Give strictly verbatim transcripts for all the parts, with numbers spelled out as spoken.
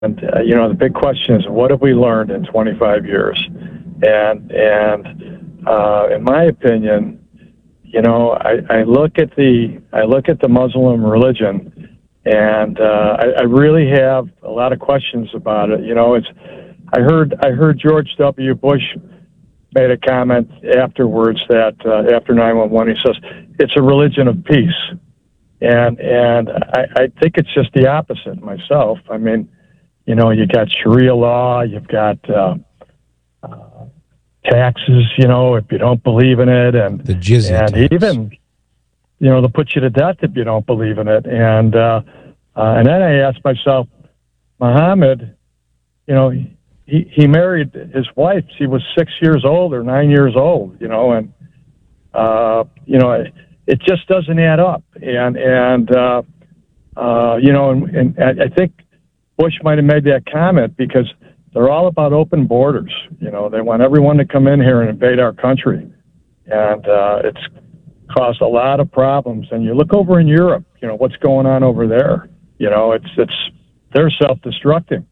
And, uh, you know, the big question is, what have we learned in twenty-five years? And, and uh, in my opinion, you know, I, I look at the I look at the Muslim religion, and uh, I, I really have a lot of questions about it. You know, it's I heard I heard George W. Bush made a comment afterwards that uh, after nine one one, he says it's a religion of peace, and and I, I think it's just the opposite myself. I mean, you know, you got Sharia law, you've got uh, uh, taxes, you know, if you don't believe in it, and the jizya and tax. even, you know, they'll put you to death if you don't believe in it. And uh, uh, and then I asked myself, Muhammad, you know, he he married his wife. She was six years old or nine years old, you know, and uh, you know, it, it just doesn't add up. And and uh, uh, you know, and, and I think Bush might have made that comment because they're all about open borders. You know, they want everyone to come in here and invade our country. And uh, it's caused a lot of problems. And you look over in Europe, you know, what's going on over there? You know, it's, it's, they're self-destructing.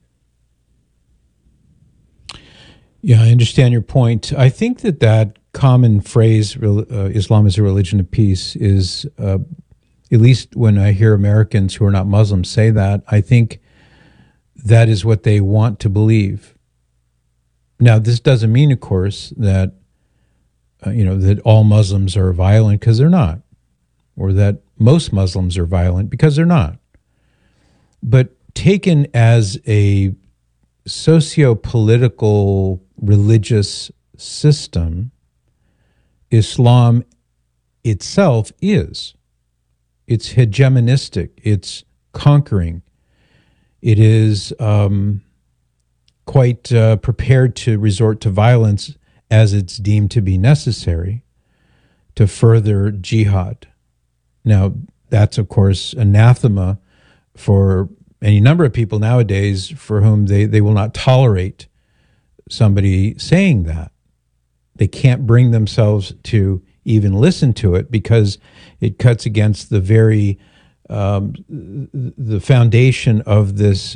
Yeah, I understand your point. I think that that common phrase, uh, Islam is a religion of peace, is, uh, at least when I hear Americans who are not Muslims say that, I think that is what they want to believe. Now, this doesn't mean, of course, that uh, you know that all Muslims are violent, because they're not, or that most Muslims are violent, because they're not. But taken as a socio-political religious system, Islam itself is. It's hegemonistic. It's conquering. It is um, quite uh, prepared to resort to violence as it's deemed to be necessary to further jihad. Now, that's, of course, anathema for any number of people nowadays for whom they, they will not tolerate somebody saying that. They can't bring themselves to even listen to it because it cuts against the very Um, the foundation of this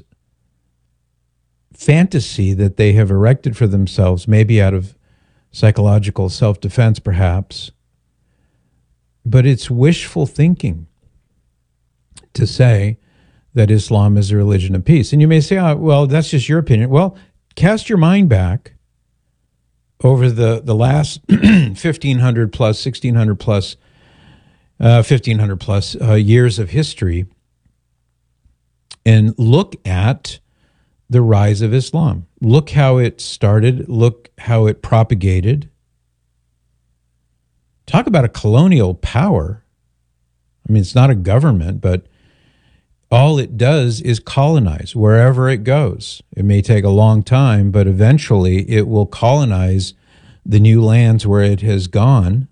fantasy that they have erected for themselves, maybe out of psychological self-defense perhaps, but it's wishful thinking to say that Islam is a religion of peace. And you may say, oh, well, that's just your opinion. Well, cast your mind back over the, the last fifteen hundred plus, sixteen hundred plus Uh, fifteen hundred plus uh, years of history, and look at the rise of Islam. Look how it started. Look how it propagated. Talk about a colonial power. I mean, it's not a government, but all it does is colonize wherever it goes. It may take a long time, but eventually it will colonize the new lands where it has gone.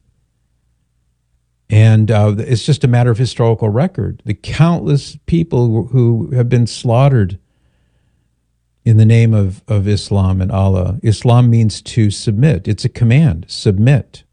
And uh, it's just a matter of historical record. The countless people who have been slaughtered in the name of, of Islam and Allah. Islam means to submit. It's a command. Submit.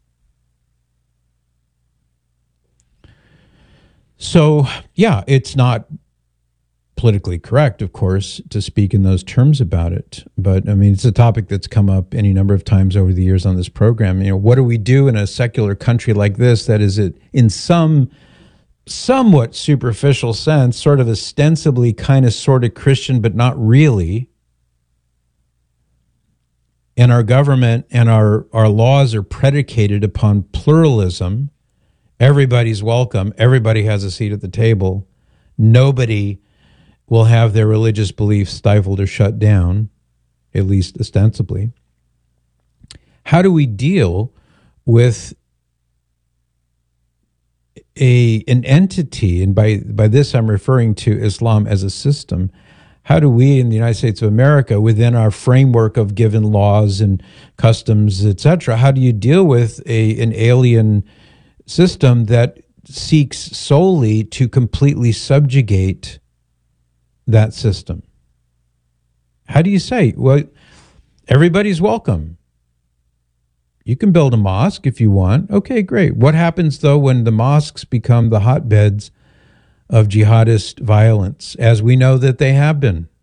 So, yeah, it's not politically correct, of course, to speak in those terms about it. But, I mean, it's a topic that's come up any number of times over the years on this program. You know, what do we do in a secular country like this that is, in some somewhat superficial sense, sort of ostensibly kind of sort of Christian, but not really? And our government and our, our laws are predicated upon pluralism. Everybody's welcome. Everybody has a seat at the table. Nobody will have their religious beliefs stifled or shut down, at least ostensibly. How do we deal with a an entity, and by, by this I'm referring to Islam as a system, how do we in the United States of America, within our framework of given laws and customs, et cetera, how do you deal with a an alien system that seeks solely to completely subjugate that system? How do you say, well, everybody's welcome. You can build a mosque if you want. Okay, great. What happens, though, when the mosques become the hotbeds of jihadist violence, as we know that they have been